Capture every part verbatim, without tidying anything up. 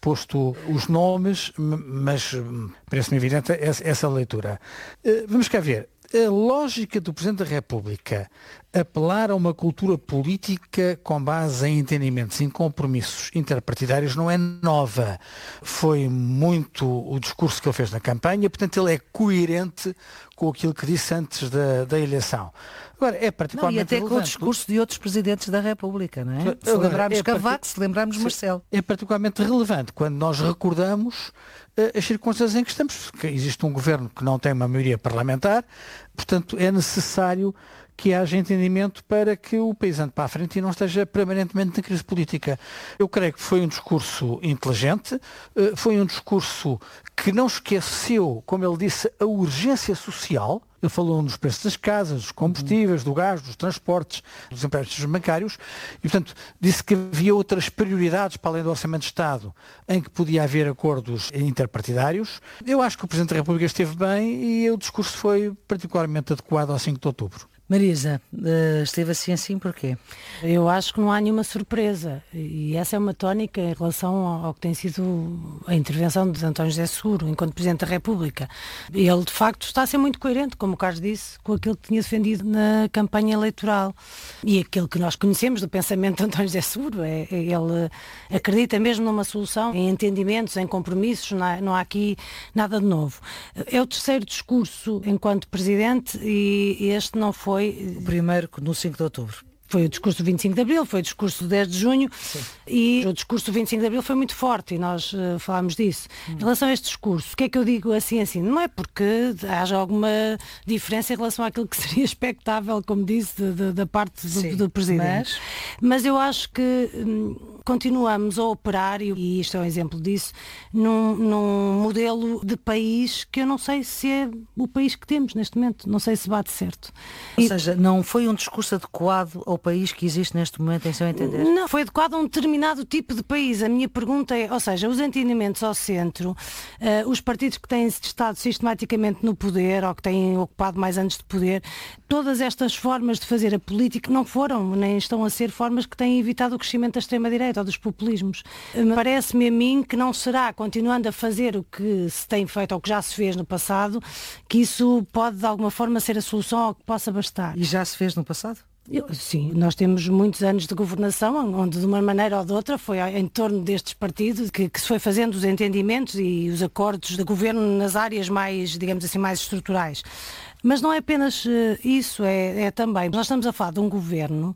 posto os nomes, mas parece-me evidente essa, essa leitura. Vamos cá ver. A lógica do Presidente da República apelar a uma cultura política com base em entendimentos, em compromissos interpartidários não é nova. Foi muito o discurso que ele fez na campanha, portanto ele é coerente com aquilo que disse antes da, da eleição. Agora, é particularmente não, e até relevante. com o discurso de outros Presidentes da República, não é? Agora, se lembrarmos é Cavaco, partic... se lembrarmos Marcelo. É particularmente relevante quando nós recordamos uh, as circunstâncias em que estamos. Que existe um governo que não tem uma maioria parlamentar, portanto é necessário que haja entendimento para que o país ande para a frente e não esteja permanentemente na crise política. Eu creio que foi um discurso inteligente, foi um discurso que não esqueceu, como ele disse, a urgência social. Ele falou nos preços das casas, dos combustíveis, do gás, dos transportes, dos empréstimos bancários e, portanto, disse que havia outras prioridades para além do Orçamento de Estado em que podia haver acordos interpartidários. Eu acho que o Presidente da República esteve bem e o discurso foi particularmente adequado ao cinco de outubro. Marisa, esteve assim assim porquê? Eu acho que não há nenhuma surpresa e essa é uma tónica em relação ao que tem sido a intervenção de António José Seguro enquanto Presidente da República. Ele de facto está a ser muito coerente, como o Carlos disse, com aquilo que tinha defendido na campanha eleitoral e aquilo que nós conhecemos do pensamento de António José Seguro. É, ele acredita mesmo numa solução, em entendimentos, em compromissos, não há, não há aqui nada de novo. É o terceiro discurso enquanto Presidente e este não foi o primeiro no cinco de outubro. Foi o discurso do vinte e cinco de Abril, foi o discurso do dez de junho. Sim. E o discurso do vinte e cinco de Abril foi muito forte e nós uh, falámos disso. Hum. Em relação a este discurso, o que é que eu digo assim assim? Não é porque haja alguma diferença em relação àquilo que seria expectável, como disse, de, de, da parte do, Sim, do Presidente. Mas... mas eu acho que hum, continuamos a operar, e, e isto é um exemplo disso, num, num modelo de país que eu não sei se é o país que temos neste momento, não sei se bate certo. Ou e... seja, não foi um discurso adequado ao país que existe neste momento, em seu entender? Não, foi adequado a um determinado tipo de país. A minha pergunta é, ou seja, os entendimentos ao centro, uh, os partidos que têm estado sistematicamente no poder ou que têm ocupado mais anos de poder, todas estas formas de fazer a política não foram, nem estão a ser formas que têm evitado o crescimento da extrema-direita ou dos populismos. Uh, Parece-me a mim que não será, continuando a fazer o que se tem feito ou que já se fez no passado, que isso pode de alguma forma ser a solução ao que possa bastar. E já se fez no passado? Eu, sim, nós temos muitos anos de governação onde de uma maneira ou de outra foi em torno destes partidos que, que se foi fazendo os entendimentos e os acordos de governo nas áreas mais, digamos assim, mais estruturais. Mas não é apenas isso, é, é também, nós estamos a falar de um governo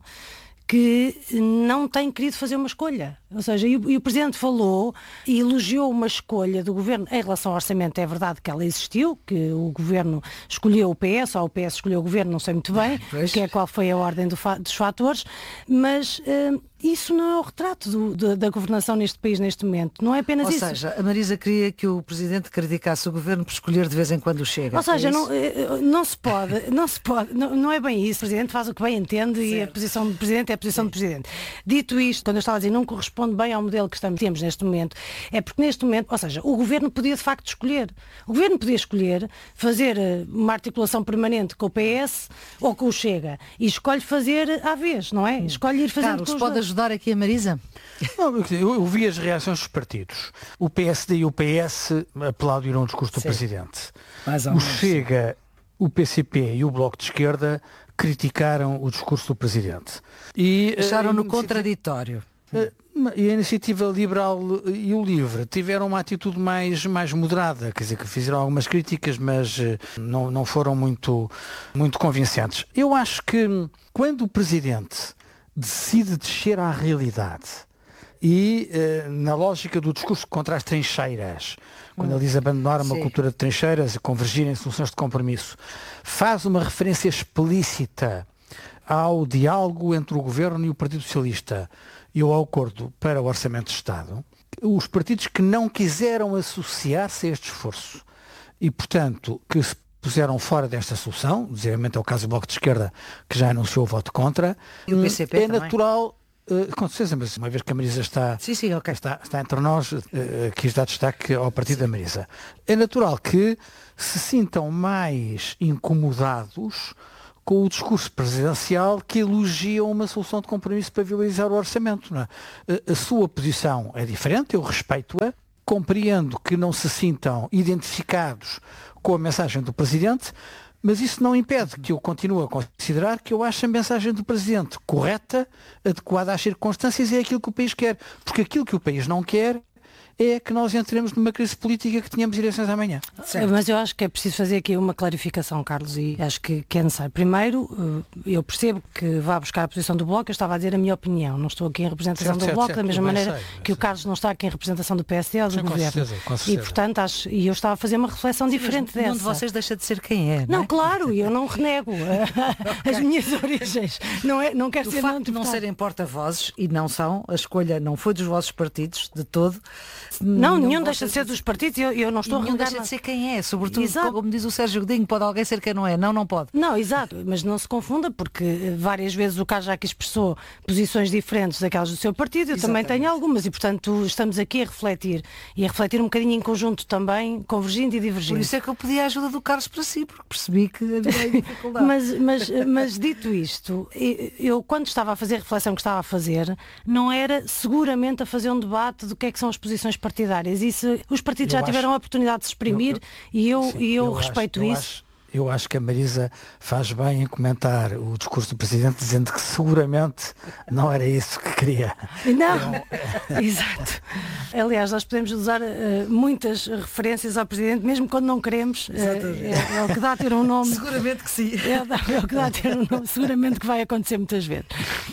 que não tem querido fazer uma escolha. Ou seja, e o, e o Presidente falou e elogiou uma escolha do Governo em relação ao orçamento. É verdade que ela existiu, que o Governo escolheu o P S, ou o P S escolheu o Governo, não sei muito bem, que é qual foi a ordem do fa- dos fatores, mas uh, isso não é o retrato do, do, da governação neste país neste momento. Não é apenas ou isso. Ou seja, a Marisa queria que o Presidente criticasse o Governo por escolher de vez em quando o Chega. Ou seja, é não, não se pode, não se pode, não, não é bem isso. O Presidente faz o que bem entende certo. E a posição do Presidente é a posição Sim. do Presidente. Dito isto, quando eu estava a dizer não corresponde bem ao modelo que estamos, temos neste momento, é porque neste momento, ou seja, o Governo podia de facto escolher. O Governo podia escolher fazer uma articulação permanente com o P S ou com o Chega. E escolhe fazer à vez, não é? Escolhe ir fazendo Carlos, com os pode dois. ajudar aqui a Marisa? Não, eu, eu vi as reações dos partidos. O P S D e o P S aplaudiram o discurso do Sim. Presidente. Mais ou o menos. Chega, o P C P e o Bloco de Esquerda criticaram o discurso do Presidente. E acharam-no contraditório. E a Iniciativa Liberal e o Livre tiveram uma atitude mais, mais moderada, quer dizer, que fizeram algumas críticas, mas não, não foram muito, muito convincentes. Eu acho que quando o Presidente decide descer à realidade e eh, na lógica do discurso contra as trincheiras, quando hum. ele diz abandonar uma Sim. cultura de trincheiras e convergir em soluções de compromisso, faz uma referência explícita ao diálogo entre o Governo e o Partido Socialista e ao acordo para o Orçamento de Estado, os partidos que não quiseram associar-se a este esforço e, portanto, que se puseram fora desta solução, desigualmente é o caso do Bloco de Esquerda, que já anunciou o voto contra, e o P C P é também. natural, uh, com certeza, mas uma vez que a Marisa está, sim, sim, okay. está, está entre nós, uh, quis dar destaque ao partido sim. da Marisa. É natural que se sintam mais incomodados com o discurso presidencial que elogia uma solução de compromisso para viabilizar o orçamento. Não é? A, a sua posição é diferente, eu respeito-a, compreendo que não se sintam identificados com a mensagem do Presidente, mas isso não impede que eu continue a considerar que eu acho a mensagem do Presidente correta, adequada às circunstâncias e é aquilo que o país quer. Porque aquilo que o país não quer é que nós entremos numa crise política que tenhamos eleições amanhã. Certo. Mas eu acho que é preciso fazer aqui uma clarificação, Carlos, e acho que, que é necessário. Primeiro, eu percebo que vá buscar a posição do Bloco, eu estava a dizer a minha opinião, não estou aqui em representação certo, do certo, Bloco, certo, da mesma maneira sei, que sei. o Carlos não está aqui em representação do P S D ou do Sim, Governo. Com certeza, com certeza. E, portanto, acho, e eu estava a fazer uma reflexão Sim, diferente nenhum dessa. de vocês deixa de ser quem é, Não, não é? claro, eu não renego okay. as minhas origens. Não, é, não quero O ser facto de não serem porta-vozes, e não são, a escolha não foi dos vossos partidos, de todo. Não, nenhum nenhum deixa de ser dos partidos, eu, eu não estou e a nenhum renegar deixa nada. de ser quem é, sobretudo, Exato. como diz o Sérgio Godinho, pode alguém ser quem não é. Não, não pode. Não, exato, mas não se confunda, porque várias vezes o Carlos já aqui expressou posições diferentes daquelas do seu partido, eu Exatamente. também tenho algumas, e portanto estamos aqui a refletir, e a refletir um bocadinho em conjunto também, convergindo e divergindo. Por isso é que eu pedi a ajuda do Carlos para si, porque percebi que havia dificuldade. mas, mas, mas dito isto, eu quando estava a fazer a reflexão que estava a fazer, não era seguramente a fazer um debate do que é que são as posições partidárias. Isso, os partidos Eu já acho- tiveram a oportunidade de se exprimir, eu- e eu, Sim, e eu, acho- respeito eu isso. acho- eu acho que a Marisa faz bem em comentar o discurso do Presidente dizendo que seguramente não era isso que queria. Não, exato. Aliás, nós podemos usar uh, muitas referências ao Presidente, mesmo quando não queremos. Uh, é, é o que dá a ter um nome. Seguramente que sim. É, é o que dá a ter um nome. Seguramente que vai acontecer muitas vezes.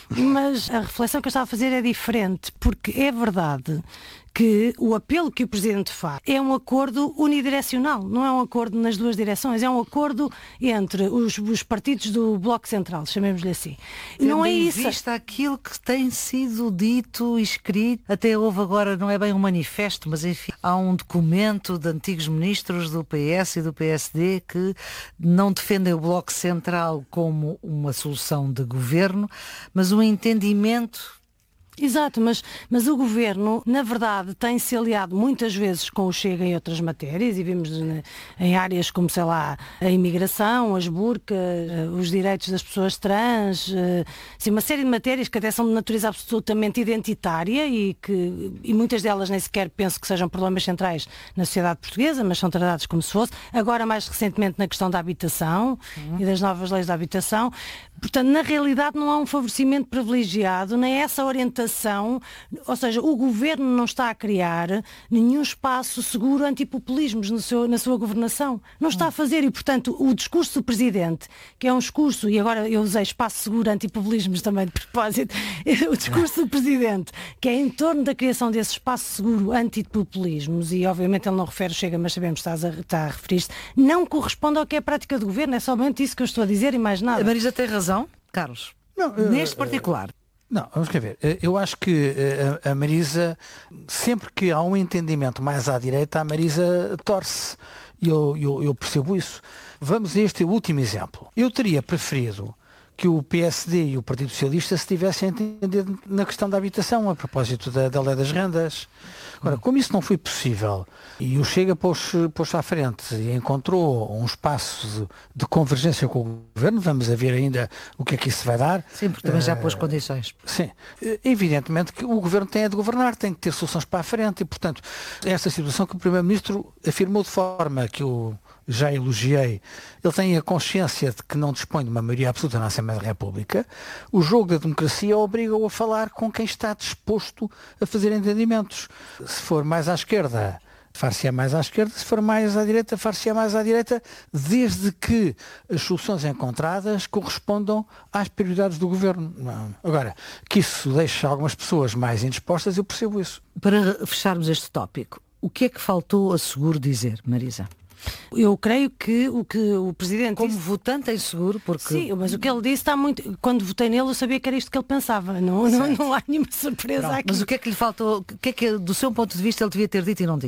Mas a reflexão que eu estava a fazer é diferente, porque é verdade que o apelo que o Presidente faz é um acordo unidirecional, não é um acordo nas duas direções, é um acordo entre os, os partidos do Bloco Central, chamemos-lhe assim. Tendo Não é em isso. vista aquilo que tem sido dito e escrito, até houve agora, não é bem um manifesto, mas enfim, há um documento de antigos ministros do P S e do P S D que não defendem o Bloco Central como uma solução de governo, mas um entendimento. Exato, mas, mas o Governo, na verdade, tem-se aliado muitas vezes com o Chega em outras matérias, e vimos né, em áreas como, sei lá, a imigração, as burcas, os direitos das pessoas trans, assim, uma série de matérias que até são de natureza absolutamente identitária e que e muitas delas nem sequer penso que sejam problemas centrais na sociedade portuguesa, mas são tratados como se fosse. Agora, mais recentemente, na questão da habitação uhum. e das novas leis da habitação. Portanto, na realidade não há um favorecimento privilegiado, nem essa orientação, ou seja, o Governo não está a criar nenhum espaço seguro antipopulismos no seu, na sua governação. Não está a fazer e, portanto, o discurso do Presidente, que é um discurso, e agora eu usei espaço seguro antipopulismos também de propósito, o discurso do Presidente, que é em torno da criação desse espaço seguro antipopulismos, e obviamente ele não refere o Chega, mas sabemos que estás a, está a referir-se, não corresponde ao que é a prática do Governo, é somente isso que eu estou a dizer e mais nada. A Marisa tem razão. Carlos, não, neste uh, particular. Não, vamos ver. Eu acho que a, a Marisa, sempre que há um entendimento mais à direita, a Marisa torce. E eu, eu, eu percebo isso. Vamos a este último exemplo. Eu teria preferido que o P S D e o Partido Socialista se tivessem entendido na questão da habitação, a propósito da, da lei das rendas. Agora, como isso não foi possível, e o Chega pôs, pôs à frente e encontrou um espaço de, de convergência com o Governo, vamos a ver ainda o que é que isso vai dar. Sim, porque também já pôs condições. Sim, evidentemente que o Governo tem a de governar, tem que ter soluções para a frente e, portanto, esta situação que o Primeiro-Ministro afirmou de forma que eu já elogiei, ele tem a consciência de que não dispõe de uma maioria absoluta na Assembleia da República, o jogo da democracia obriga-o a falar com quem está disposto a fazer entendimentos. Se for mais à esquerda, far-se-á mais à esquerda, se for mais à direita, far-se-á mais à direita, desde que as soluções encontradas correspondam às prioridades do Governo. Não. Agora, que isso deixe algumas pessoas mais indispostas, eu percebo isso. Para fecharmos este tópico, o que é que faltou a Seguro dizer, Marisa? Eu creio que o que o Presidente Como disse... votante em Seguro, porque... Sim, mas o que ele disse está muito... Quando votei nele eu sabia que era isto que ele pensava. Não, não, não há nenhuma surpresa Pronto, aqui. mas o que é que lhe faltou? O que é que, do seu ponto de vista, ele devia ter dito e não disse?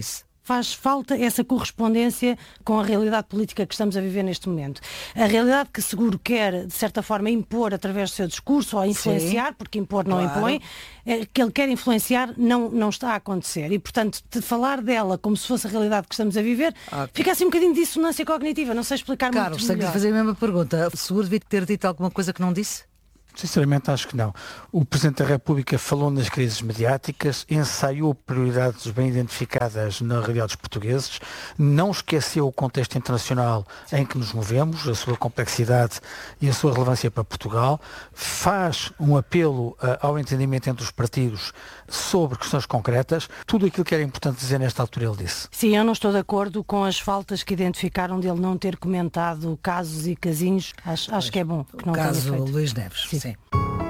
faz falta essa correspondência com a realidade política que estamos a viver neste momento. A realidade que Seguro quer, de certa forma, impor através do seu discurso ou influenciar, Sim, porque impor não claro. impõe, é, que ele quer influenciar não, não está a acontecer. E, portanto, de falar dela como se fosse a realidade que estamos a viver, okay. fica assim um bocadinho de dissonância cognitiva. Não sei explicar Carlos, muito melhor. tenho de fazer a mesma pergunta. O Seguro devia ter dito alguma coisa que não disse? Sinceramente acho que não. O Presidente da República falou nas crises mediáticas, ensaiou prioridades bem identificadas na realidade dos portugueses, não esqueceu o contexto internacional em que nos movemos, a sua complexidade e a sua relevância para Portugal, faz um apelo uh, ao entendimento entre os partidos sobre questões concretas, tudo aquilo que era importante dizer nesta altura ele disse. Sim, eu não estou de acordo com as faltas que identificaram dele não ter comentado casos e casinhos, acho, acho que é bom que não tenha feito. O caso Luís Neves. Sim. Sim.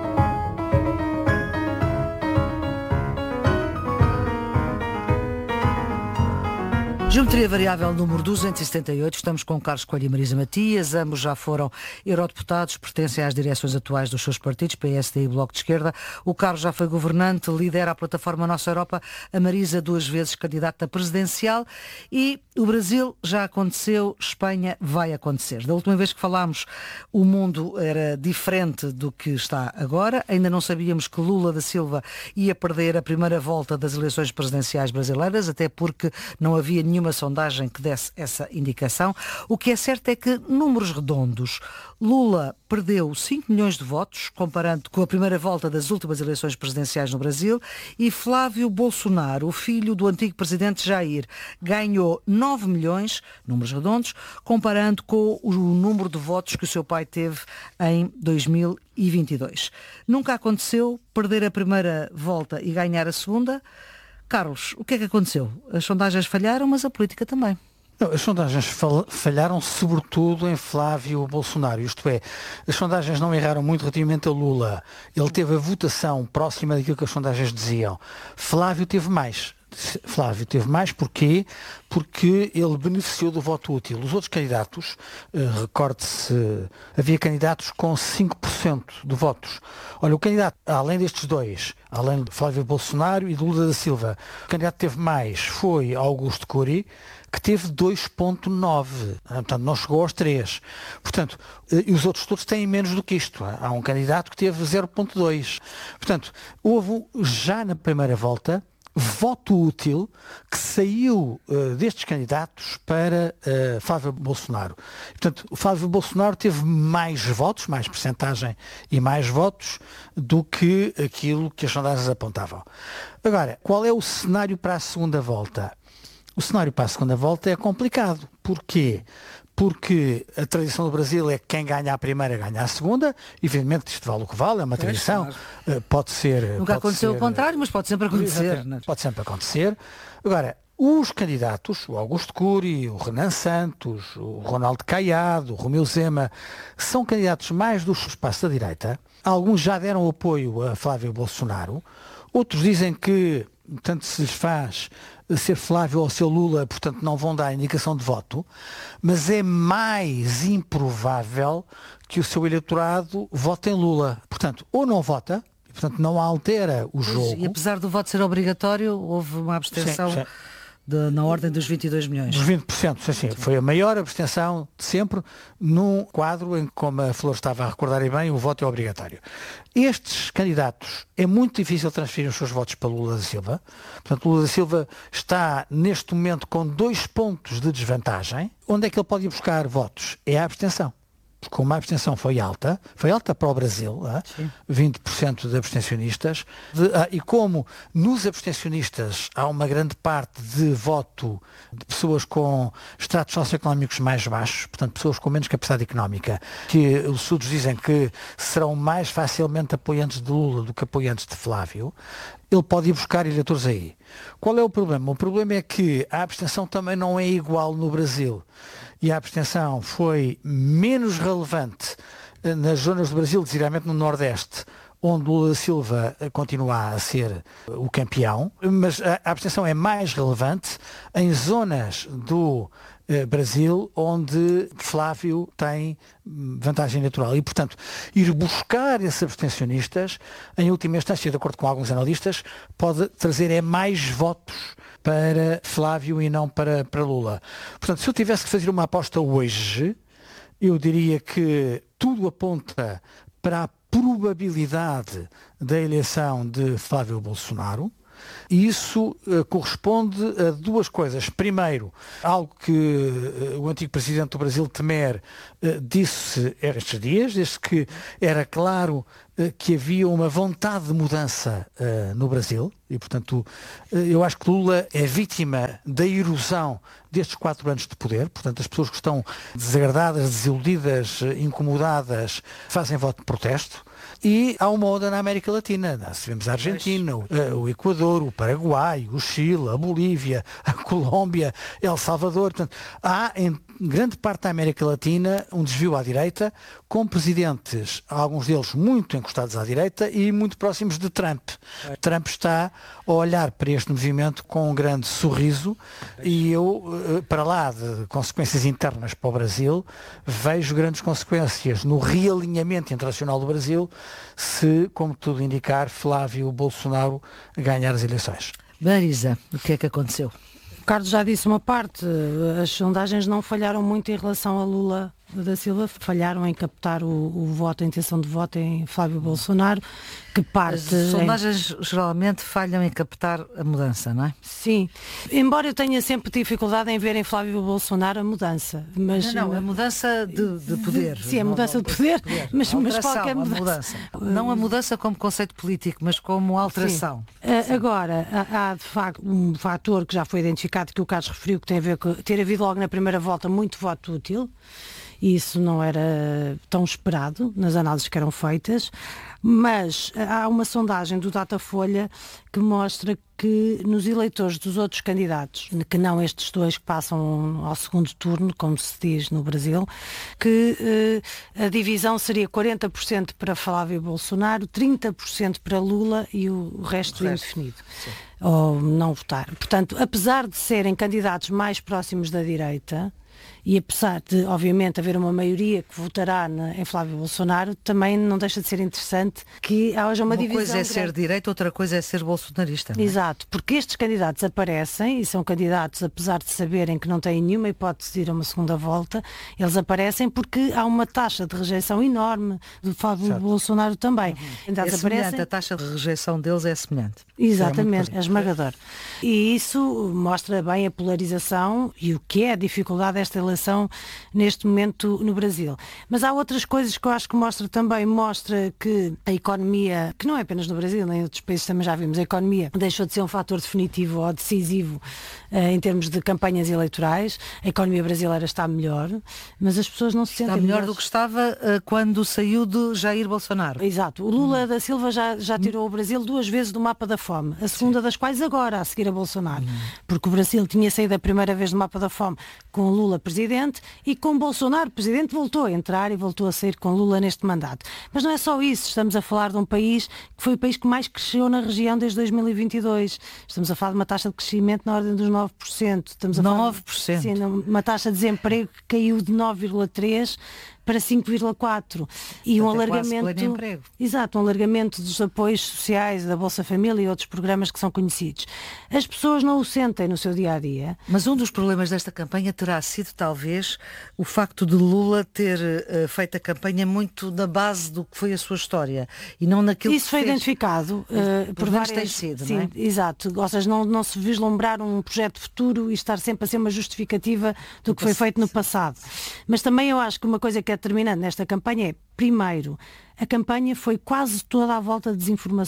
Geometria variável número duzentos e setenta e oito, estamos com Carlos Coelho e Marisa Matias, ambos já foram eurodeputados, pertencem às direções atuais dos seus partidos, P S D e Bloco de Esquerda. O Carlos já foi governante, lidera a plataforma Nossa Europa, a Marisa duas vezes candidata presidencial e o Brasil já aconteceu, Espanha vai acontecer. Da última vez que falámos, o mundo era diferente do que está agora, ainda não sabíamos que Lula da Silva ia perder a primeira volta das eleições presidenciais brasileiras, até porque não havia nenhuma uma sondagem que desse essa indicação. O que é certo é que, números redondos, Lula perdeu cinco milhões de votos, comparando com a primeira volta das últimas eleições presidenciais no Brasil, e Flávio Bolsonaro, o filho do antigo presidente Jair, ganhou nove milhões, números redondos, comparando com o número de votos que o seu pai teve em dois mil e vinte e dois. Nunca aconteceu perder a primeira volta e ganhar a segunda. Carlos, o que é que aconteceu? As sondagens falharam, mas a política também. Não, as sondagens falharam sobretudo em Flávio Bolsonaro, isto é, as sondagens não erraram muito relativamente a Lula. Ele teve a votação próxima daquilo que as sondagens diziam. Flávio teve mais. Flávio teve mais porquê? Porque ele beneficiou do voto útil. Os outros candidatos, eh, recorde-se, havia candidatos com cinco por cento de votos. Olha, o candidato, além destes dois, além de Flávio Bolsonaro e de Lula da Silva, o candidato que teve mais foi Augusto Cury, que teve dois vírgula nove, portanto não chegou aos três. Portanto, e os outros todos têm menos do que isto. Há um candidato que teve zero vírgula dois. Portanto, houve já na primeira volta voto útil que saiu uh, destes candidatos para uh, Flávio Bolsonaro. Portanto, o Flávio Bolsonaro teve mais votos, mais percentagem e mais votos do que aquilo que as sondagens apontavam. Agora, qual é o cenário para a segunda volta? O cenário para a segunda volta é complicado. Porquê? Porque a tradição do Brasil é que quem ganha a primeira ganha a segunda. Evidentemente isto vale o que vale, é uma tradição. É, pode ser... Nunca pode aconteceu ser, o contrário, mas pode sempre acontecer. Pode sempre acontecer. Agora, os candidatos, o Augusto Cury, o Renan Santos, o Ronaldo Caiado, o Romeu Zema, são candidatos mais do espaço da direita. Alguns já deram apoio a Flávio Bolsonaro. Outros dizem que tanto se lhes faz ser Flávio ou ser Lula, portanto não vão dar indicação de voto, mas é mais improvável que o seu eleitorado vote em Lula. Portanto, ou não vota, e, portanto não altera o jogo. E apesar do voto ser obrigatório, houve uma abstenção sim, sim. De, na ordem dos vinte e dois milhões. Dos vinte por cento, sim, sim. Foi a maior abstenção de sempre num quadro em que, como a Flor estava a recordar bem, o voto é obrigatório. Estes candidatos, é muito difícil transferir os seus votos para Lula da Silva. Portanto, Lula da Silva está neste momento com dois pontos de desvantagem. Onde é que ele pode ir buscar votos? É a abstenção. Porque como a abstenção foi alta, foi alta para o Brasil, vinte por cento de abstencionistas, de, ah, e como nos abstencionistas há uma grande parte de voto de pessoas com estratos socioeconómicos mais baixos, portanto pessoas com menos capacidade económica, que os estudos dizem que serão mais facilmente apoiantes de Lula do que apoiantes de Flávio, ele pode ir buscar eleitores aí. Qual é o problema? O problema é que a abstenção também não é igual no Brasil. E a abstenção foi menos relevante nas zonas do Brasil, designadamente no Nordeste, onde Lula da Silva continua a ser o campeão, mas a abstenção é mais relevante em zonas do Brasil onde Flávio tem vantagem natural e, portanto, ir buscar esses abstencionistas, em última instância, de acordo com alguns analistas, pode trazer é mais votos para Flávio e não para, para Lula. Portanto, se eu tivesse que fazer uma aposta hoje, eu diria que tudo aponta para a probabilidade da eleição de Flávio Bolsonaro. E isso uh, corresponde a duas coisas. Primeiro, algo que uh, o antigo presidente do Brasil, Temer, uh, disse estes dias, desde que era claro uh, que havia uma vontade de mudança uh, no Brasil. E, portanto, uh, eu acho que Lula é vítima da erosão destes quatro anos de poder. Portanto, as pessoas que estão desagradadas, desiludidas, uh, incomodadas, fazem voto de protesto. E há uma onda na América Latina. Nós tivemos a Argentina, o, o Equador, o Paraguai, o Chile, a Bolívia, a Colômbia, El Salvador. Portanto, há em grande parte da América Latina um desvio à direita, com presidentes, alguns deles muito encostados à direita e muito próximos de Trump. Trump está a olhar para este movimento com um grande sorriso e eu, para lá de consequências internas para o Brasil, vejo grandes consequências no realinhamento internacional do Brasil se, como tudo indicar, Flávio Bolsonaro ganhar as eleições. Marisa, o que é que aconteceu? O Carlos já disse uma parte, as sondagens não falharam muito em relação a Lula da Silva, falharam em captar o, o voto, a intenção de voto em Flávio Bolsonaro, que parte... As sondagens em... geralmente falham em captar a mudança, não é? Sim, embora eu tenha sempre dificuldade em ver em Flávio Bolsonaro a mudança. Mas... Não, não, a mudança de, de poder. Sim, a mudança não, de poder, de poder. Mas, mas qualquer mudança. mudança. Não a mudança como conceito político, mas como alteração. Sim. Agora, há de facto um fator que já foi identificado, que o Carlos referiu, que tem a ver com ter havido logo na primeira volta muito voto útil. E isso não era tão esperado nas análises que eram feitas, mas há uma sondagem do Datafolha que mostra que nos eleitores dos outros candidatos, que não estes dois que passam ao segundo turno, como se diz no Brasil, que eh, a divisão seria quarenta por cento para Flávio Bolsonaro, trinta por cento para Lula e o resto, o resto. indefinido. Sim. Ou não votar. Portanto, apesar de serem candidatos mais próximos da direita, e apesar de, obviamente, haver uma maioria que votará na, em Flávio Bolsonaro, também não deixa de ser interessante que haja uma, uma divisão. Uma coisa é grande. Ser direita, outra coisa é ser bolsonarista. Não é? Exato, porque estes candidatos aparecem, e são candidatos, apesar de saberem que não têm nenhuma hipótese de ir a uma segunda volta, eles aparecem porque há uma taxa de rejeição enorme do Flávio certo. Bolsonaro também. Uhum. É semelhante, a taxa de rejeição deles é semelhante. Exatamente, é, é esmagador. E isso mostra bem a polarização e o que é a dificuldade desta eleição neste momento no Brasil. Mas há outras coisas que eu acho que mostra também, mostra que a economia, que não é apenas no Brasil, nem em outros países também já vimos, a economia deixou de ser um fator definitivo ou decisivo uh, em termos de campanhas eleitorais. A economia brasileira está melhor, mas as pessoas não se sentem... Está melhor do que estava uh, quando saiu de Jair Bolsonaro. Exato. O Lula hum. da Silva já, já tirou hum. o Brasil duas vezes do mapa da fome, a segunda Sim. das quais agora, a seguir a Bolsonaro. Hum. Porque o Brasil tinha saído a primeira vez do mapa da fome com Lula presidente, e com Bolsonaro presidente voltou a entrar e voltou a sair com Lula neste mandato. Mas não é só isso, estamos a falar de um país que foi o país que mais cresceu na região desde dois mil e vinte e dois. Estamos a falar de uma taxa de crescimento na ordem dos nove por cento. Estamos a nove por cento? Falar de, sim, uma taxa de desemprego que caiu de nove vírgula três por cento para cinco vírgula quatro por cento e um alargamento, exato, um alargamento dos apoios sociais da Bolsa Família e outros programas que são conhecidos. As pessoas não o sentem no seu dia-a-dia. Mas um dos problemas desta campanha terá sido talvez o facto de Lula ter uh, feito a campanha muito na base do que foi a sua história e não naquilo Isso que foi fez. identificado uh, por várias... tem sido, Sim, não é? Exato, ou seja, não, não se vislumbrar um projeto futuro e estar sempre a ser uma justificativa do que foi feito no passado. Mas também eu acho que uma coisa que é determinante nesta campanha é, primeiro, a campanha foi quase toda à volta de desinformação.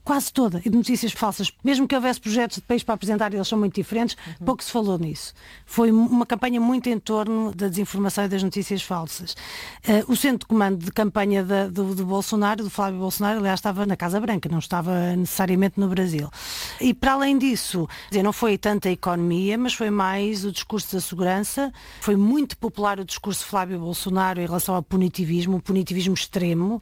quase toda, e de notícias falsas. Mesmo que houvesse projetos de país para apresentar, eles são muito diferentes, uhum. pouco se falou nisso. Foi uma campanha muito em torno da desinformação e das notícias falsas. Uh, o centro de comando de campanha da, do, do Bolsonaro, do Flávio Bolsonaro, aliás, estava na Casa Branca, não estava necessariamente no Brasil. E para além disso, dizer, não foi tanta a economia, mas foi mais o discurso da segurança. Foi muito popular o discurso de Flávio Bolsonaro em relação ao punitivismo, o punitivismo extremo,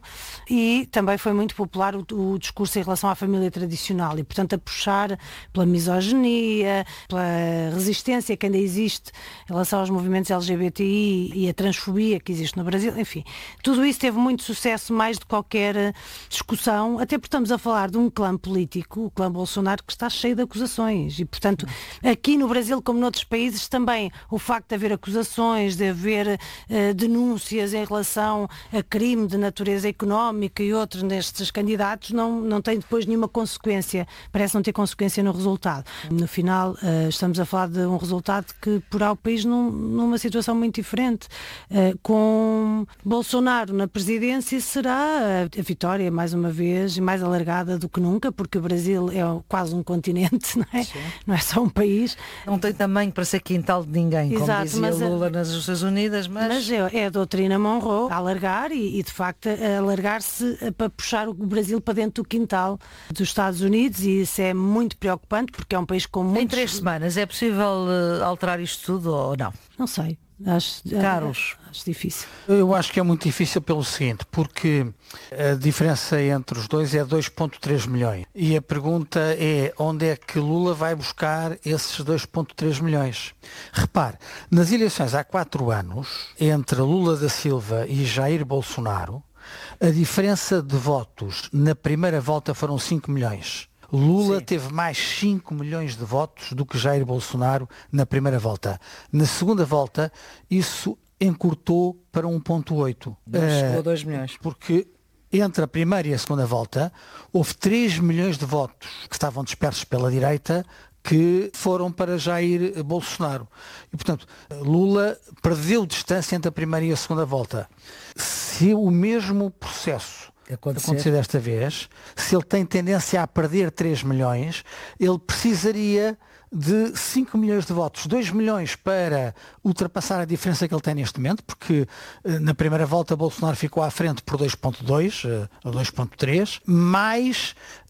e também foi muito popular o, o discurso em relação à família tradicional e, portanto, a puxar pela misoginia, pela resistência que ainda existe em relação aos movimentos L G B T I e a transfobia que existe no Brasil. Enfim, tudo isso teve muito sucesso, mais de qualquer discussão, até porque estamos a falar de um clã político, o clã Bolsonaro, que está cheio de acusações e, portanto, aqui no Brasil, como noutros países, também o facto de haver acusações, de haver uh, denúncias em relação a crime de natureza económica e outros nestes candidatos não, não tem depois nenhuma consequência, parece não ter consequência no resultado. No final, uh, estamos a falar de um resultado que porá o país num, numa situação muito diferente. Uh, com Bolsonaro na presidência será a, a vitória, mais uma vez, mais alargada do que nunca, porque o Brasil é quase um continente, não é? Sim. Não é só um país. Não tem tamanho para ser quintal de ninguém, como Exato, dizia mas Lula a, nas Nações Unidas, mas... Mas é, é a doutrina Monroe a alargar e, e de facto, a alargar-se para puxar o Brasil para dentro do quintal dos Estados Unidos, e isso é muito preocupante porque é um país com muitos... Em três semanas é possível uh, alterar isto tudo ou não? Não sei. Acho, Carlos, acho difícil. Eu acho que é muito difícil pelo seguinte, porque a diferença entre os dois é dois vírgula três milhões. E a pergunta é onde é que Lula vai buscar esses dois vírgula três milhões? Repare, nas eleições há quatro anos, entre Lula da Silva e Jair Bolsonaro, a diferença de votos na primeira volta foram cinco milhões. Lula Sim. teve mais cinco milhões de votos do que Jair Bolsonaro na primeira volta. Na segunda volta, isso encurtou para um vírgula oito. Chegou a dois milhões. Porque entre a primeira e a segunda volta, houve três milhões de votos que estavam dispersos pela direita, que foram para Jair Bolsonaro. E, portanto, Lula perdeu distância entre a primeira e a segunda volta. Se o mesmo processo acontecer. acontecer desta vez, se ele tem tendência a perder três milhões, ele precisaria de cinco milhões de votos, dois milhões para ultrapassar a diferença que ele tem neste momento, porque na primeira volta Bolsonaro ficou à frente por dois vírgula dois, ou dois vírgula três, mais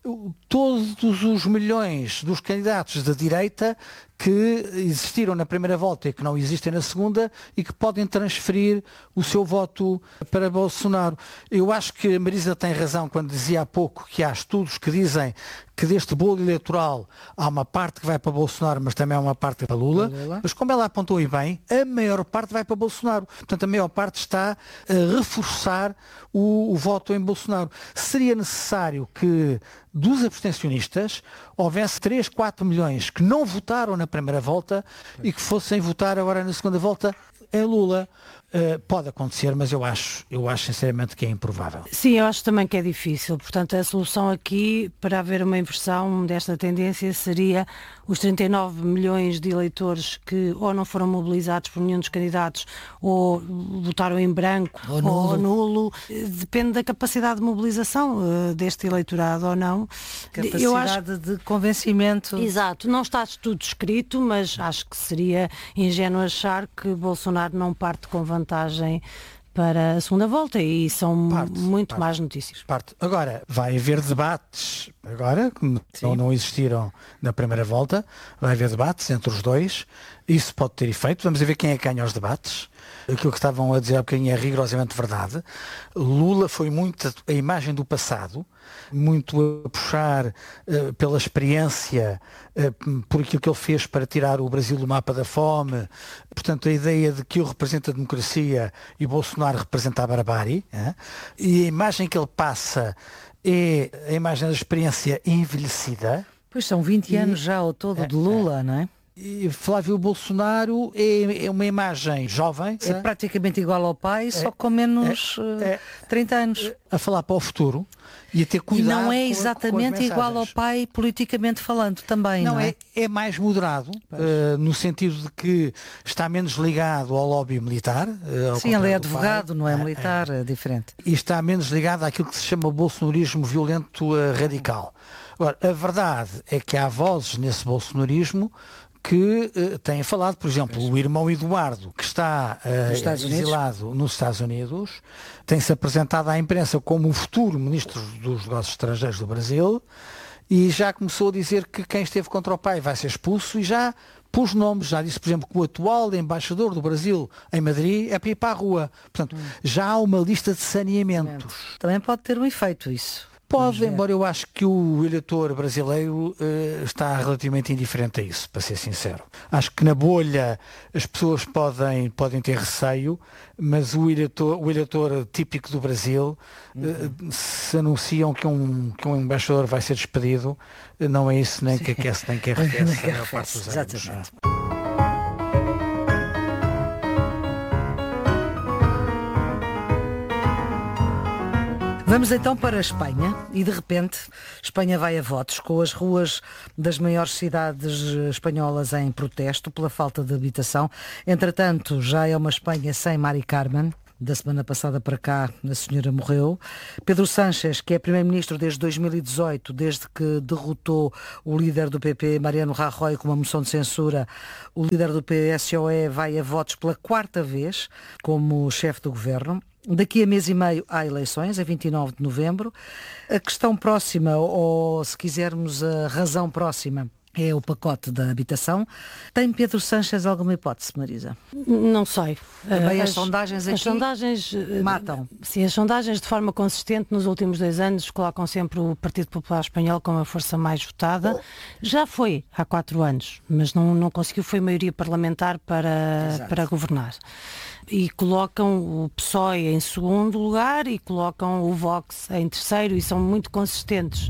todos os milhões dos candidatos da direita que existiram na primeira volta e que não existem na segunda e que podem transferir o seu voto para Bolsonaro. Eu acho que a Marisa tem razão quando dizia há pouco que há estudos que dizem que deste bolo eleitoral há uma parte que vai para Bolsonaro, mas também há uma parte para Lula. Lula. Mas como ela apontou e bem, a maior parte vai para Bolsonaro. Portanto, a maior parte está a reforçar o, o voto em Bolsonaro. Seria necessário que dos abstencionistas houvesse três, quatro milhões que não votaram na primeira volta e que fossem votar agora na segunda volta em Lula. Uh, pode acontecer, mas eu acho, eu acho sinceramente que é improvável. Sim, eu acho também que é difícil. Portanto, a solução aqui para haver uma inversão desta tendência seria os trinta e nove milhões de eleitores que ou não foram mobilizados por nenhum dos candidatos ou votaram em branco ou nulo. Ou nulo. Depende da capacidade de mobilização uh, deste eleitorado ou não. Capacidade eu acho... de convencimento. Exato. Não está tudo escrito, mas acho que seria ingênuo achar que Bolsonaro não parte com vantagem para a segunda volta, e são parte, muito parte, más notícias. Parte. Agora, vai haver debates, agora, que não, não existiram na primeira volta, vai haver debates entre os dois, isso pode ter efeito, vamos ver quem é que ganha os debates. Aquilo que estavam a dizer há bocadinho é rigorosamente verdade. Lula foi muito a imagem do passado, muito a puxar uh, pela experiência, uh, por aquilo que ele fez para tirar o Brasil do mapa da fome. Portanto, a ideia de que eu represento a democracia e Bolsonaro representa a barbárie. Uh, e a imagem que ele passa é a imagem da experiência envelhecida. Pois são vinte e, anos já ao todo é, de Lula, é, não é? E Flávio Bolsonaro é, é uma imagem jovem. É, é praticamente igual ao pai, é, só com menos é, é, trinta anos. A falar para o futuro e a ter cuidado. E não é exatamente igual ao pai politicamente falando também, não, não é? é? É mais moderado, uh, no sentido de que está menos ligado ao lobby militar. Uh, Sim, ele é advogado, pai. Não é militar, é, é diferente. E está menos ligado àquilo que se chama bolsonarismo violento uh, radical. Agora, a verdade é que há vozes nesse bolsonarismo que uh, têm falado, por exemplo, o irmão Eduardo, que está uh, nos Estados exilado nos Estados Unidos, tem-se apresentado à imprensa como o futuro ministro dos Negócios Estrangeiros do Brasil e já começou a dizer que quem esteve contra o pai vai ser expulso e já pôs nomes, já disse, por exemplo, que o atual embaixador do Brasil em Madrid é para ir para a rua. Portanto, hum. já há uma lista de saneamentos. Também pode ter um efeito isso. Pode, embora eu acho que o eleitor brasileiro uh, está relativamente indiferente a isso, para ser sincero. Acho que na bolha as pessoas podem, podem ter receio, mas o eleitor, o eleitor típico do Brasil, uh, se anunciam que um, que um embaixador vai ser despedido, uh, não é isso nem Sim. que aquece, nem que arrefece a maior parte dos anos. Exatamente. Vamos então para a Espanha e de repente Espanha vai a votos com as ruas das maiores cidades espanholas em protesto pela falta de habitação. Entretanto, já é uma Espanha sem Mari Carmen. Da semana passada para cá, a senhora morreu. Pedro Sánchez, que é primeiro-ministro desde dois mil e dezoito, desde que derrotou o líder do P P, Mariano Rajoy, com uma moção de censura, o líder do P S O E vai a votos pela quarta vez como chefe do governo. Daqui a mês e meio há eleições, a vinte e nove de novembro. A questão próxima, ou se quisermos a razão próxima, é o pacote da habitação. Tem Pedro Sánchez alguma hipótese, Marisa? Não sei. Também as, as sondagens aqui as sondagens matam. Sim, as sondagens de forma consistente nos últimos dois anos colocam sempre o Partido Popular Espanhol como a força mais votada. Já foi há quatro anos, mas não, não conseguiu, foi maioria parlamentar para, para governar. E colocam o P S O E em segundo lugar e colocam o Vox em terceiro e são muito consistentes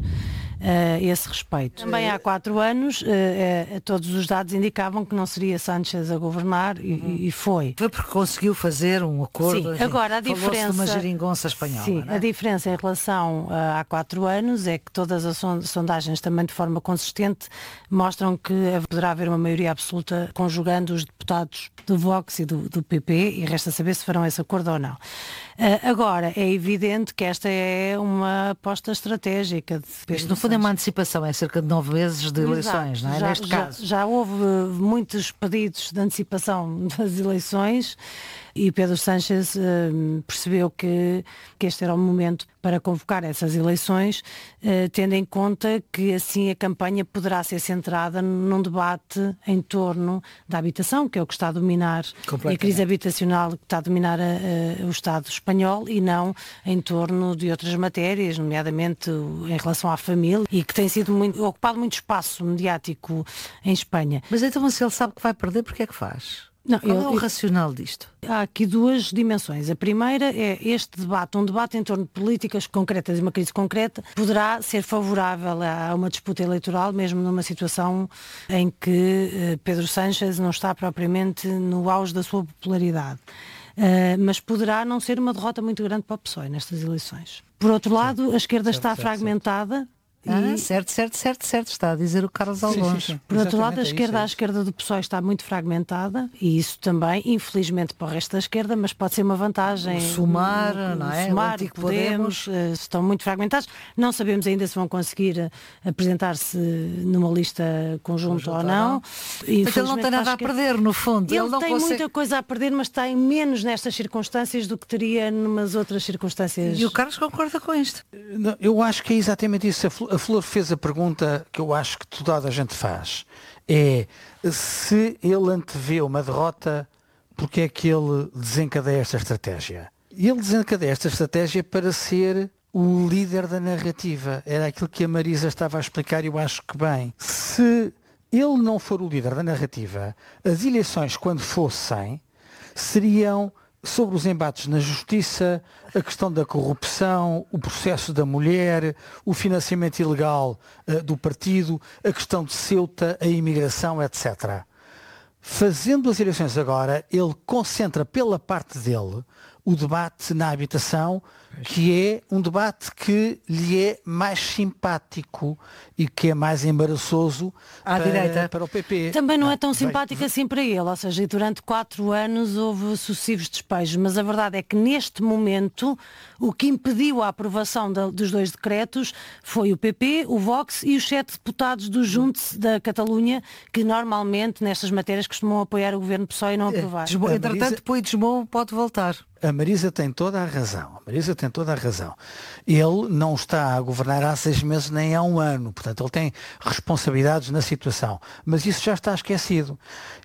a esse respeito. Também há quatro anos uh, uh, todos os dados indicavam que não seria Sánchez a governar e, uhum. e foi. Foi porque conseguiu fazer um acordo. Sim, enfim, agora a diferença... de uma geringonça espanhola. Sim, não é? A diferença em relação uh, há quatro anos é que todas as sondagens também de forma consistente mostram que poderá haver uma maioria absoluta conjugando os deputados do Vox e do, do P P e resta saber se farão esse acordo ou não. Uh, agora, é evidente que esta é uma aposta estratégica. De Isto no fundo é uma antecipação, é cerca de nove meses de eleições, Exato. não é? Já, Neste já, caso. Já houve muitos pedidos de antecipação das eleições e Pedro Sánchez uh, percebeu que, que este era o momento para convocar essas eleições, uh, tendo em conta que assim a campanha poderá ser centrada num debate em torno da habitação, que é o que está a dominar, e a crise habitacional que está a dominar a, a, o Estado espanhol, e não em torno de outras matérias, nomeadamente em relação à família, e que tem sido muito, ocupado muito espaço mediático em Espanha. Mas então se ele sabe que vai perder, porque é que faz? Não, Qual eu, é o racional disto? Há aqui duas dimensões. A primeira é este debate, um debate em torno de políticas concretas e uma crise concreta, poderá ser favorável a uma disputa eleitoral, mesmo numa situação em que Pedro Sánchez não está propriamente no auge da sua popularidade. Uh, mas poderá não ser uma derrota muito grande para o P S O E nestas eleições. Por outro lado, a esquerda certo, está certo, fragmentada. Certo. Ah, e... certo, certo, certo, certo, está a dizer o Carlos Alonso. Por outro lado, a esquerda, é a esquerda do P S O E está muito fragmentada e isso também, infelizmente, para o resto da esquerda, mas pode ser uma vantagem. O Sumar, no, não é? O Sumar e Podemos, Podemos estão muito fragmentados. Não sabemos ainda se vão conseguir apresentar-se numa lista conjunta ou não. não. Mas ele não tem nada a perder, no fundo. Ele, ele não tem consegue... muita coisa a perder, mas tem menos nestas circunstâncias do que teria numas outras circunstâncias. E o Carlos concorda com isto? Não, eu acho que é exatamente isso. A Flor fez a pergunta que eu acho que toda a gente faz. É se ele antevê uma derrota, porque é que ele desencadeia esta estratégia? E ele desencadeia esta estratégia para ser o líder da narrativa. Era aquilo que a Marisa estava a explicar e eu acho que bem. Se ele não for o líder da narrativa, as eleições, quando fossem, seriam sobre os embates na justiça, a questão da corrupção, o processo da mulher, o financiamento ilegal uh, do partido, a questão de Ceuta, a imigração, etcétera. Fazendo as eleições agora, ele concentra pela parte dele o debate na habitação que é um debate que lhe é mais simpático e que é mais embaraçoso à para, direita. para o P P. Também não é tão simpático assim para ele, ou seja, durante quatro anos houve sucessivos despejos, mas a verdade é que neste momento o que impediu a aprovação da, dos dois decretos foi o P P, o Vox e os sete deputados do Junts da Catalunha, que normalmente nestas matérias costumam apoiar o governo P SOE e não aprovar. Desmo... Entretanto, Marisa... Puigdemont pode voltar. A Marisa tem toda a razão. A Marisa tem toda a razão. Ele não está a governar há seis meses nem há um ano. Portanto, ele tem responsabilidades na situação. Mas isso já está esquecido.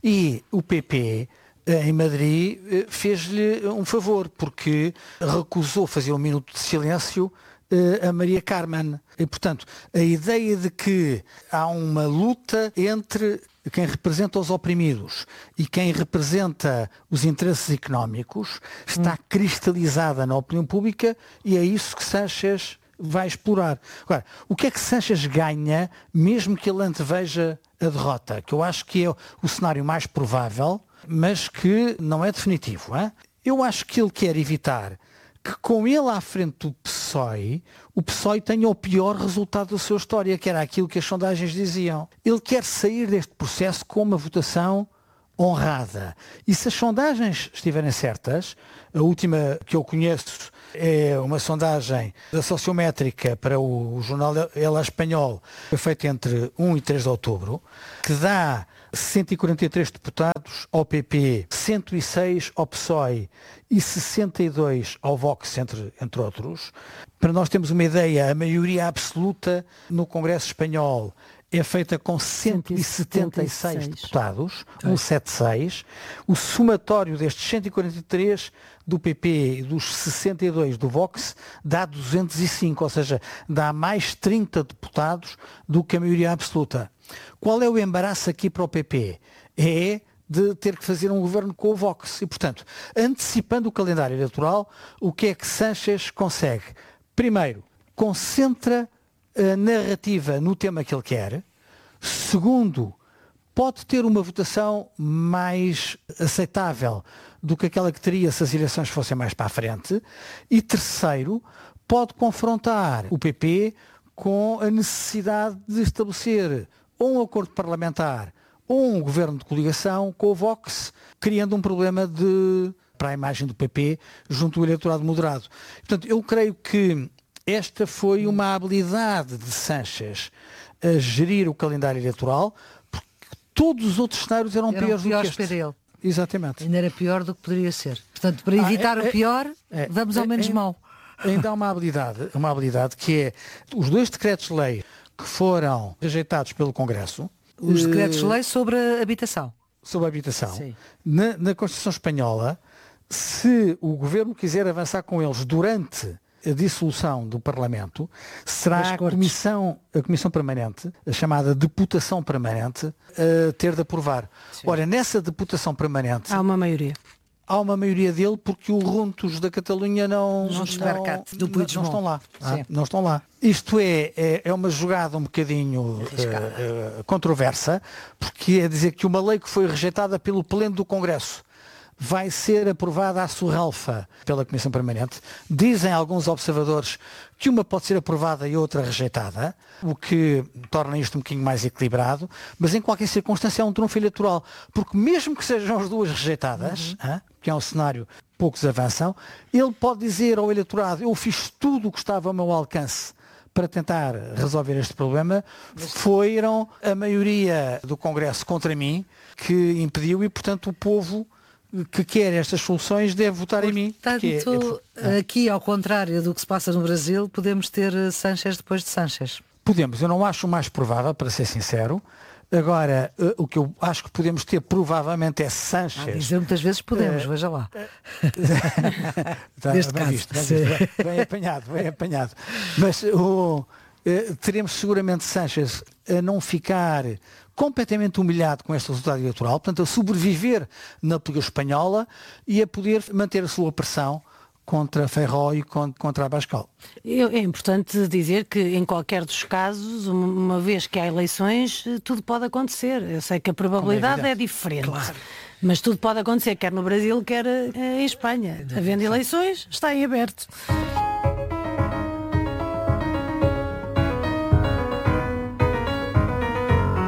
E o P P, em Madrid, fez-lhe um favor, porque recusou fazer um minuto de silêncio a Maria Carmen. E, portanto, a ideia de que há uma luta entre quem representa os oprimidos e quem representa os interesses económicos está hum. cristalizada na opinião pública, e é isso que Sánchez vai explorar. Agora, o que é que Sánchez ganha, mesmo que ele anteveja a derrota? Que eu acho que é o cenário mais provável, mas que não é definitivo. Hein? Eu acho que ele quer evitar que com ele à frente do P SOE, o P SOE tenha o pior resultado da sua história, que era aquilo que as sondagens diziam. Ele quer sair deste processo com uma votação honrada. E se as sondagens estiverem certas, a última que eu conheço é uma sondagem da Sociométrica para o jornal El Espanhol, feita entre um e três de outubro, que dá cento e quarenta e três deputados ao P P, cento e seis ao P SOE e sessenta e dois ao Vox, entre, entre outros. Para nós termos uma ideia, a maioria absoluta no Congresso Espanhol é feita com cento e setenta e seis deputados, cento e setenta e seis. O somatório destes cento e quarenta e três do P P e dos sessenta e dois do Vox dá duzentos e cinco, ou seja, dá mais trinta deputados do que a maioria absoluta. Qual é o embaraço aqui para o P P? É de ter que fazer um governo com o Vox. E, portanto, antecipando o calendário eleitoral, o que é que Sánchez consegue? Primeiro, concentra a narrativa no tema que ele quer. Segundo, pode ter uma votação mais aceitável do que aquela que teria se as eleições fossem mais para a frente. E terceiro, pode confrontar o P P com a necessidade de estabelecer ou um acordo parlamentar ou um governo de coligação com o Vox, criando um problema de, para a imagem do P P junto ao eleitorado moderado. Portanto, eu creio que esta foi uma habilidade de Sánchez a gerir o calendário eleitoral, porque todos os outros cenários eram, eram piores, piores do que este. Para ele. Exatamente. Ainda era pior do que poderia ser. Portanto, para evitar ah, é, o pior, é, vamos ao é, menos é, mau. Ainda há uma habilidade, uma habilidade que é os dois decretos-lei que foram rejeitados pelo Congresso. Os decretos-lei sobre a habitação. Sobre a habitação. Na, na Constituição Espanhola, se o Governo quiser avançar com eles durante a dissolução do Parlamento, será a comissão, a comissão permanente, a chamada deputação permanente, a ter de aprovar. Sim. Ora, nessa deputação permanente... Há uma maioria. Há uma maioria dele porque os Runtos da Catalunha não, não, não, do não, não estão lá. Ah, não estão lá. Isto é, é, é uma jogada um bocadinho uh, uh, controversa, porque é dizer que uma lei que foi rejeitada pelo Pleno do Congresso vai ser aprovada à surralfa pela Comissão Permanente. Dizem alguns observadores que uma pode ser aprovada e outra rejeitada, o que torna isto um bocadinho mais equilibrado, mas em qualquer circunstância é um trunfo eleitoral, porque mesmo que sejam as duas rejeitadas, uhum. hein, que é um cenário que poucos avançam, ele pode dizer ao eleitorado: eu fiz tudo o que estava ao meu alcance para tentar resolver este problema, foram a maioria do Congresso contra mim que impediu, e portanto o povo que quer estas soluções deve votar Portanto, em mim. Portanto, é, é, aqui, ao contrário do que se passa no Brasil, podemos ter Sánchez depois de Sánchez. Podemos, eu não acho o mais provável, para ser sincero. Agora, o que eu acho que podemos ter provavelmente é Sánchez. Ah, dizer muitas vezes podemos, uh, veja lá. tá, Neste bem caso. Visto, bem, visto, bem, bem apanhado, bem apanhado. Mas o, uh, teremos seguramente Sánchez a não ficar completamente humilhado com este resultado eleitoral, portanto a sobreviver na política espanhola e a poder manter a sua pressão contra Feijóo e contra Abascal. É importante dizer que em qualquer dos casos, uma vez que há eleições, tudo pode acontecer. Eu sei que a probabilidade é, é diferente. Claro. Mas tudo pode acontecer, quer no Brasil, quer em Espanha. Havendo eleições, está em aberto.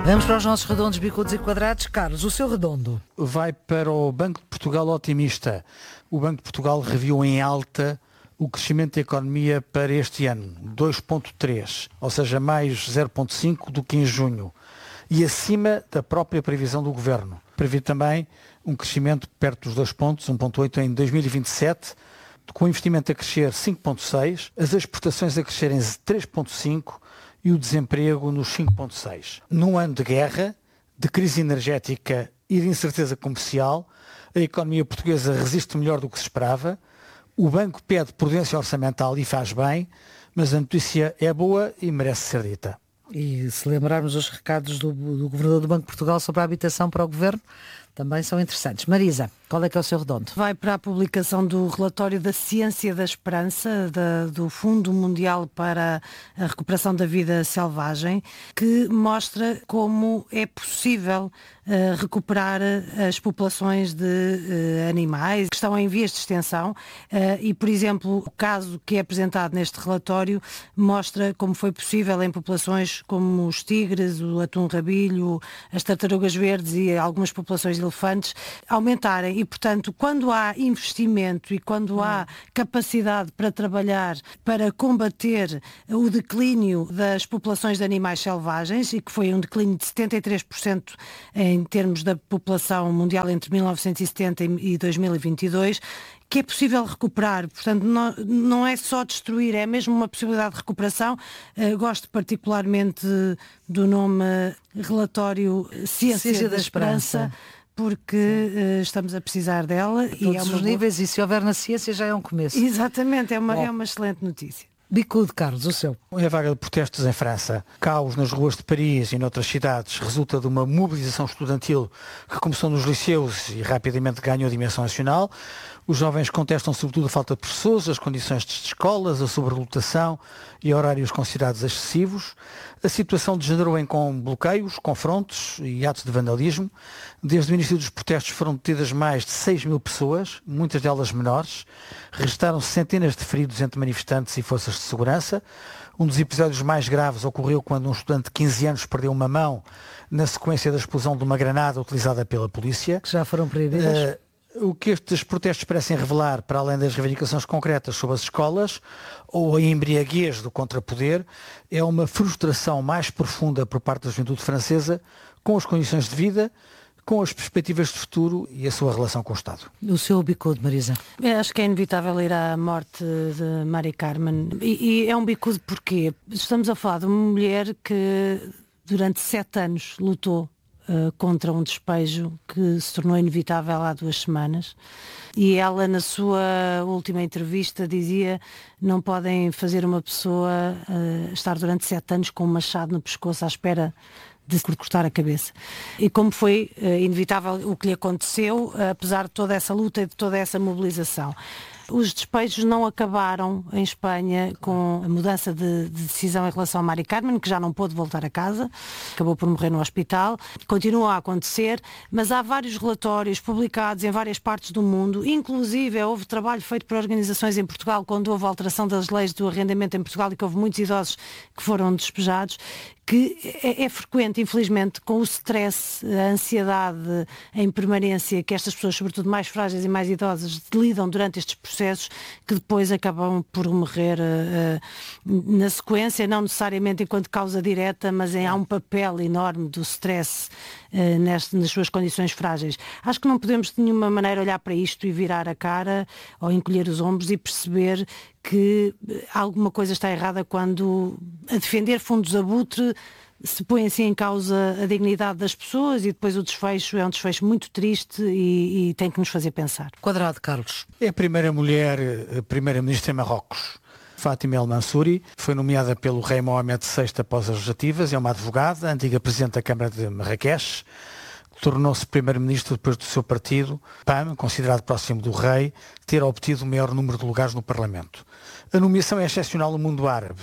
Vamos para os nossos redondos, bicudos e quadrados. Carlos, o seu redondo? Vai para o Banco de Portugal otimista. O Banco de Portugal reviu em alta o crescimento da economia para este ano, dois vírgula três, ou seja, mais zero vírgula cinco do que em junho. E acima da própria previsão do Governo. Prevê também um crescimento perto dos dois pontos, um vírgula oito em dois mil e vinte e sete, com o investimento a crescer cinco vírgula seis, as exportações a crescerem três vírgula cinco e o desemprego nos cinco vírgula seis. Num ano de guerra, de crise energética e de incerteza comercial, a economia portuguesa resiste melhor do que se esperava. O Banco pede prudência orçamental e faz bem, mas a notícia é boa e merece ser dita. E se lembrarmos os recados do, do Governador do Banco de Portugal sobre a habitação para o Governo, também são interessantes. Marisa, qual é que é o seu redondo? Vai para a publicação do relatório da Ciência da Esperança, da, do Fundo Mundial para a Recuperação da Vida Selvagem, que mostra como é possível uh, recuperar as populações de uh, animais que estão em vias de extinção uh, e, por exemplo, o caso que é apresentado neste relatório mostra como foi possível em populações como os tigres, o atum-rabilho, as tartarugas verdes e algumas populações de elefantes aumentarem e, portanto, quando há investimento e quando há capacidade para trabalhar para combater o declínio das populações de animais selvagens, e que foi um declínio de setenta e três por cento em termos da população mundial entre mil novecentos e setenta e dois mil e vinte e dois, que é possível recuperar. Portanto, não, não é só destruir, é mesmo uma possibilidade de recuperação. Uh, gosto particularmente do nome Relatório Ciência, Ciência da, da Esperança, Esperança. Porque uh, estamos a precisar dela. Todos e é uma os níveis, boa... e se houver na ciência já é um começo. Exatamente, é uma, é uma excelente notícia. Bicudo, Carlos, o seu. É a vaga de protestos em França. Caos nas ruas de Paris e noutras cidades resulta de uma mobilização estudantil que começou nos liceus e rapidamente ganhou dimensão nacional. Os jovens contestam sobretudo a falta de professores, as condições de escolas, a sobrelotação e horários considerados excessivos. A situação degenerou em com bloqueios, confrontos e atos de vandalismo. Desde o início dos protestos foram detidas mais de seis mil pessoas, muitas delas menores. Restaram centenas de feridos entre manifestantes e forças de segurança. Um dos episódios mais graves ocorreu quando um estudante de quinze anos perdeu uma mão na sequência da explosão de uma granada utilizada pela polícia. Que já foram proibidas? Uh, O que estes protestos parecem revelar, para além das reivindicações concretas sobre as escolas ou a embriaguez do contrapoder, é uma frustração mais profunda por parte da juventude francesa com as condições de vida, com as perspectivas de futuro e a sua relação com o Estado. O seu bicudo, Marisa? Eu acho que é inevitável ir à morte de Mari Carmen. E, e é um bicudo porque estamos a falar de uma mulher que durante sete anos lutou Uh, contra um despejo que se tornou inevitável há duas semanas, e ela na sua última entrevista dizia: não podem fazer uma pessoa uh, estar durante sete anos com um machado no pescoço à espera de cortar a cabeça. E como foi uh, inevitável o que lhe aconteceu, uh, apesar de toda essa luta e de toda essa mobilização. Os despejos não acabaram em Espanha com a mudança de, de decisão em relação a Mari Carmen, que já não pôde voltar a casa, acabou por morrer no hospital. Continua a acontecer, mas há vários relatórios publicados em várias partes do mundo, inclusive houve trabalho feito por organizações em Portugal quando houve a alteração das leis do arrendamento em Portugal e que houve muitos idosos que foram despejados, que é, é frequente, infelizmente, com o stress, a ansiedade em permanência que estas pessoas, sobretudo mais frágeis e mais idosas, lidam durante estes processos, que depois acabam por morrer uh, na sequência, não necessariamente enquanto causa direta, mas em, há um papel enorme do stress uh, neste, nas suas condições frágeis. Acho que não podemos de nenhuma maneira olhar para isto e virar a cara ou encolher os ombros e perceber que alguma coisa está errada quando, a defender fundos abutre, se põe assim em causa a dignidade das pessoas, e depois o desfecho é um desfecho muito triste e, e tem que nos fazer pensar. Quadrado, Carlos. É a primeira mulher, a primeira-ministra em Marrocos. Fátima El Mansouri foi nomeada pelo rei Mohamed sexto após as legislativas, é uma advogada, antiga presidente da Câmara de Marrakech. Tornou-se primeiro-ministro depois do seu partido, P A M, considerado próximo do rei, ter obtido o maior número de lugares no Parlamento. A nomeação é excepcional no mundo árabe.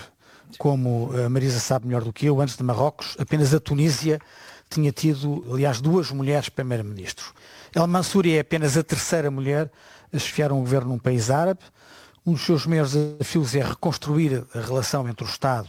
Como a Marisa sabe melhor do que eu, antes de Marrocos, apenas a Tunísia tinha tido, aliás, duas mulheres primeiro-ministro. El Mansouri é apenas a terceira mulher a chefiar um governo num país árabe. Um dos seus maiores desafios é reconstruir a relação entre o Estado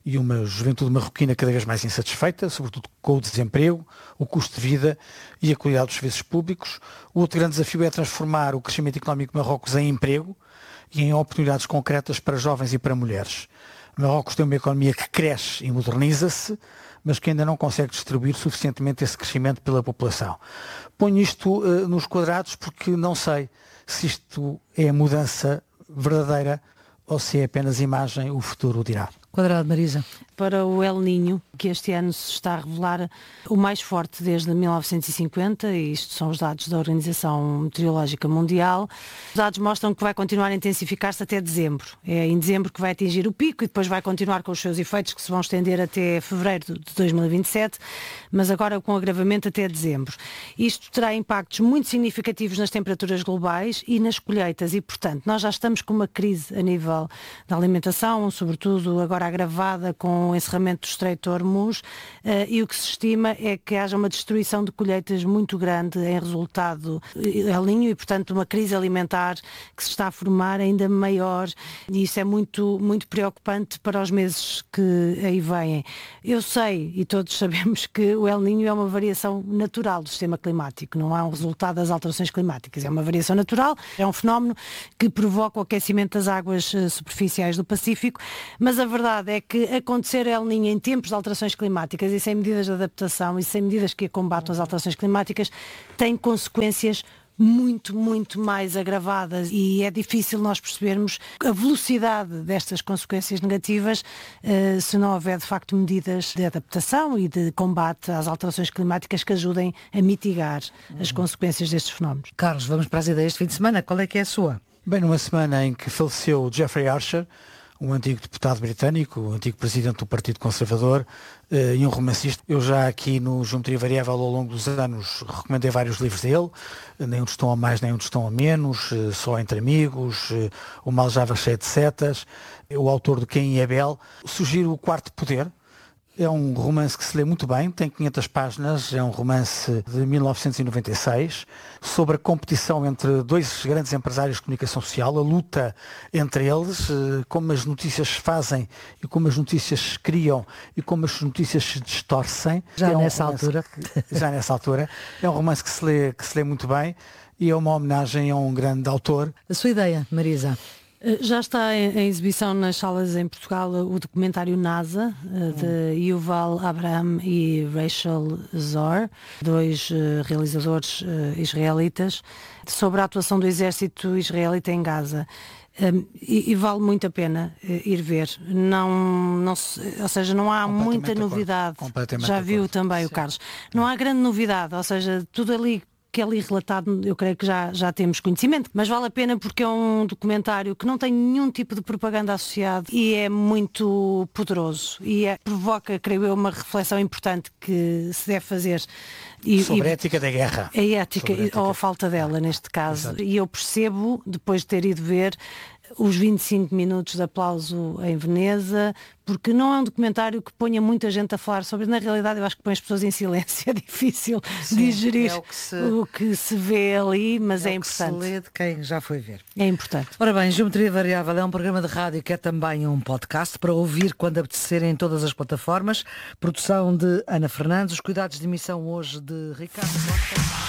e uma juventude marroquina cada vez mais insatisfeita, sobretudo com o desemprego, o custo de vida e a qualidade dos serviços públicos. O outro grande desafio é transformar o crescimento económico de Marrocos em emprego e em oportunidades concretas para jovens e para mulheres. Marrocos tem uma economia que cresce e moderniza-se, mas que ainda não consegue distribuir suficientemente esse crescimento pela população. Ponho isto uh, nos quadrados porque não sei se isto é a mudança verdadeira ou se é apenas imagem, o futuro dirá. Quadrado, Marisa. Para o El Niño, que este ano se está a revelar o mais forte desde mil novecentos e cinquenta, e isto são os dados da Organização Meteorológica Mundial. Os dados mostram que vai continuar a intensificar-se até dezembro. É em dezembro que vai atingir o pico e depois vai continuar com os seus efeitos que se vão estender até fevereiro de dois mil e vinte e sete, mas agora com agravamento até dezembro. Isto terá impactos muito significativos nas temperaturas globais e nas colheitas e, portanto, nós já estamos com uma crise a nível da alimentação, sobretudo agora agravada com o encerramento do Estreito de Hormuz, uh, e o que se estima é que haja uma destruição de colheitas muito grande em resultado El Niño e, portanto, uma crise alimentar que se está a formar ainda maior, e isso é muito, muito preocupante para os meses que aí vêm. Eu sei, e todos sabemos, que o El Niño é uma variação natural do sistema climático, não é um resultado das alterações climáticas, é uma variação natural, é um fenómeno que provoca o aquecimento das águas uh, superficiais do Pacífico, mas a verdade é que acontecer El Niño em tempos de alterações climáticas e sem medidas de adaptação e sem medidas que combatam as alterações climáticas tem consequências muito, muito mais agravadas, e é difícil nós percebermos a velocidade destas consequências negativas uh, se não houver de facto medidas de adaptação e de combate às alterações climáticas que ajudem a mitigar as uhum. consequências destes fenómenos. Carlos, vamos para as ideias de fim de semana. Qual é que é a sua? Bem, numa semana em que faleceu Jeffrey Archer, um antigo deputado britânico, um antigo presidente do Partido Conservador uh, e um romancista. Eu já aqui no Geometria Variável ao longo dos anos recomendei vários livros dele, nem um tostão a mais, nem um tostão a menos, uh, Só Entre Amigos, uh, O Mal Java Cheio de Setas, o autor do Caim e Abel. Sugiro O Quarto Poder. É um romance que se lê muito bem, tem quinhentas páginas, é um romance de mil novecentos e noventa e seis, sobre a competição entre dois grandes empresários de comunicação social, a luta entre eles, como as notícias se fazem e como as notícias se criam e como as notícias se distorcem. Já é um nessa altura. Que, já nessa altura. É um romance que se lê, que se lê muito bem e é uma homenagem a um grande autor. A sua ideia, Marisa? Já está em exibição nas salas em Portugal o documentário NASA, de Yuval Abraham e Rachel Zor, dois realizadores israelitas, sobre a atuação do exército israelita em Gaza. Um, e, e vale muito a pena uh, ir ver. Não, não se, ou seja, não há muita novidade. Já viu também Sim. o Carlos. Não há grande novidade, ou seja, tudo ali que é ali relatado, eu creio que já, já temos conhecimento, mas vale a pena porque é um documentário que não tem nenhum tipo de propaganda associado e é muito poderoso e é, provoca, creio eu, uma reflexão importante que se deve fazer. E, sobre e, a ética da guerra. A ética, a ética. Ou a falta dela, neste caso. Exato. E eu percebo, depois de ter ido ver, os vinte e cinco minutos de aplauso em Veneza, porque não é um documentário que ponha muita gente a falar sobre. Na realidade, eu acho que põe as pessoas em silêncio. É difícil Sim, digerir é o, que se... o que se vê ali, mas é, é importante. É o que se lê de quem já foi ver. É importante. Ora bem, Geometria Variável é um programa de rádio que é também um podcast para ouvir quando apetecer em todas as plataformas. Produção de Ana Fernandes, os cuidados de emissão hoje de Ricardo Costa.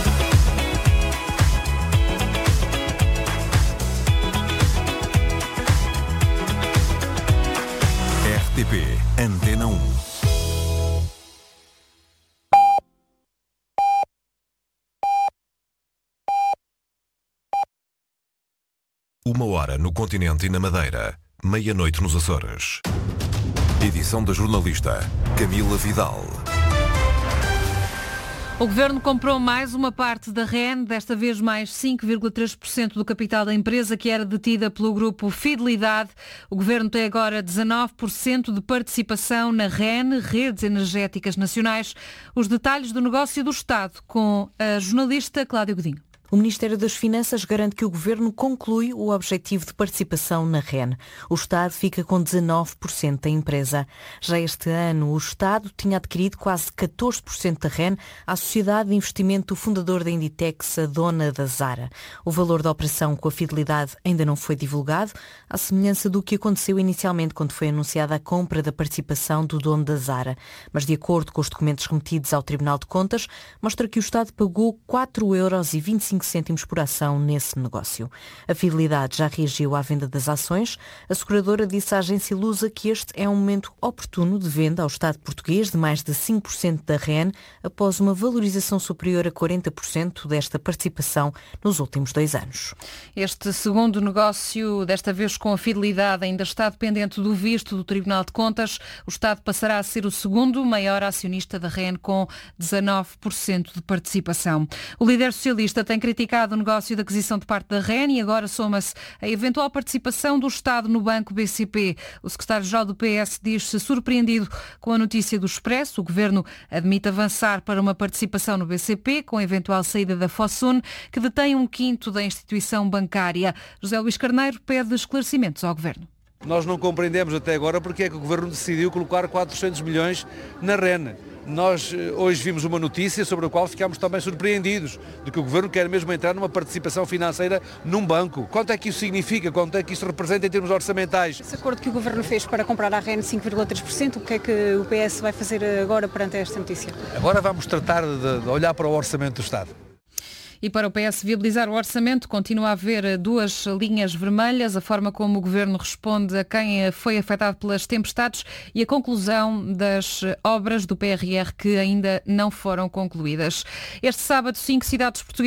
R T P Antena um. Uma hora no continente e na Madeira, meia-noite nos Açores. Edição da jornalista Camila Vidal. O Governo comprou mais uma parte da R E N, desta vez mais cinco vírgula três por cento do capital da empresa que era detida pelo grupo Fidelidade. O Governo tem agora dezanove por cento de participação na R E N, Redes Energéticas Nacionais. Os detalhes do negócio do Estado com a jornalista Cláudia Godinho. O Ministério das Finanças garante que o Governo conclui o objetivo de participação na R E N. O Estado fica com dezanove por cento da empresa. Já este ano, o Estado tinha adquirido quase catorze por cento da R E N à sociedade de investimento do fundador da Inditex, a dona da Zara. O valor da operação com a Fidelidade ainda não foi divulgado, à semelhança do que aconteceu inicialmente quando foi anunciada a compra da participação do dono da Zara. Mas, de acordo com os documentos remetidos ao Tribunal de Contas, mostra que o Estado pagou quatro euros e vinte e cinco cêntimos por ação nesse negócio. A Fidelidade já reagiu à venda das ações. A seguradora disse à agência Lusa que este é um momento oportuno de venda ao Estado português de mais de cinco por cento da R E N após uma valorização superior a quarenta por cento desta participação nos últimos dois anos. Este segundo negócio, desta vez com a Fidelidade, ainda está dependente do visto do Tribunal de Contas. O Estado passará a ser o segundo maior acionista da R E N com dezanove por cento de participação. O líder socialista tem criticado o negócio de aquisição de parte da R E N e agora soma-se a eventual participação do Estado no Banco B C P. O secretário-geral do P S diz-se surpreendido com a notícia do Expresso. O Governo admite avançar para uma participação no B C P, com a eventual saída da Fosun, que detém um quinto da instituição bancária. José Luís Carneiro pede esclarecimentos ao Governo. Nós não compreendemos até agora porque é que o Governo decidiu colocar quatrocentos milhões na R E N. Nós hoje vimos uma notícia sobre a qual ficámos também surpreendidos, de que o Governo quer mesmo entrar numa participação financeira num banco. Quanto é que isso significa? Quanto é que isso representa em termos orçamentais? Esse acordo que o Governo fez para comprar a R E N cinco vírgula três por cento, o que é que o P S vai fazer agora perante esta notícia? Agora vamos tratar de olhar para o orçamento do Estado. E para o P S viabilizar o orçamento, continua a haver duas linhas vermelhas: a forma como o Governo responde a quem foi afetado pelas tempestades e a conclusão das obras do P R R que ainda não foram concluídas. Este sábado, cinco cidades portuguesas